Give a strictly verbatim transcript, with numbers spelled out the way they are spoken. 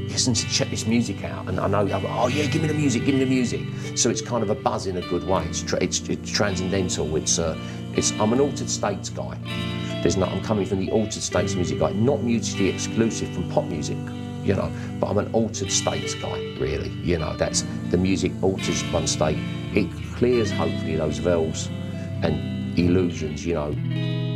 listen to check this music out, and I know, oh yeah, give me the music, give me the music. So it's kind of a buzz in a good way. It's tra it's, it's transcendental. It's uh, it's I'm an Altered States guy. There's not. I'm coming from the Altered States music guy, not mutually exclusive from pop music, you know. But I'm an Altered States guy, really. You know, that's the music alters one state. It clears hopefully those vels and illusions, you know.